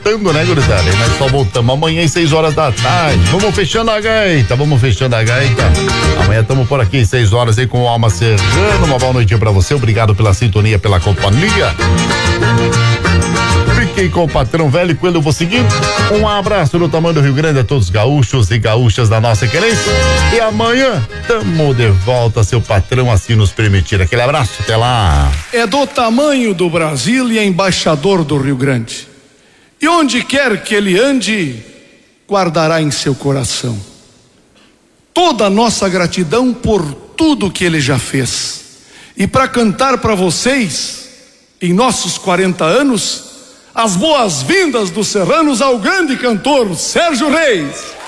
voltando, né, gurizada? E nós só voltamos amanhã às 6 horas da tarde. Vamos fechando a gaita. Amanhã estamos por aqui, 6 horas aí com o Alma Serrano. Uma boa noite pra você. Obrigado pela sintonia, pela companhia. Fiquei com o patrão velho, Coelho, eu vou seguir. Um abraço do tamanho do Rio Grande a todos os gaúchos e gaúchas da nossa querência. E amanhã tamo de volta, seu patrão assim nos permitir. Aquele abraço, até lá. É do tamanho do Brasil e é embaixador do Rio Grande. E onde quer que ele ande, guardará em seu coração toda a nossa gratidão por tudo que ele já fez. E para cantar para vocês, em nossos 40 anos, as boas-vindas dos serranos ao grande cantor Sérgio Reis.